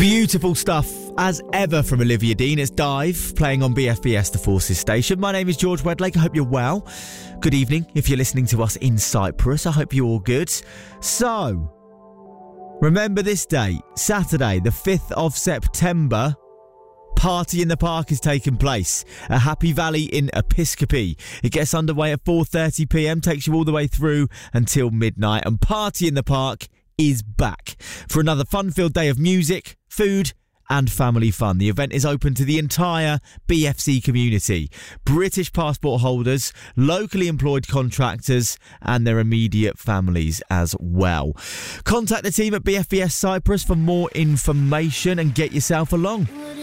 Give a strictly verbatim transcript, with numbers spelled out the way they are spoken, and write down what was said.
Beautiful stuff, as ever, from Olivia Dean. It's Dive, playing on B F B S, the Forces station. My name is George Wedlake. I hope you're well. Good evening if you're listening to us in Cyprus. I hope you're all good. So, remember this date, Saturday, the fifth of September. Party in the Park is taking place at Happy Valley in Episcopi. It gets underway at four thirty p m, takes you all the way through until midnight. And Party in the Park is back for another fun-filled day of music, food and family fun. The event is open to the entire B F C community, British passport holders, locally employed contractors and their immediate families as well. Contact the team at B F B S Cyprus for more information and get yourself along.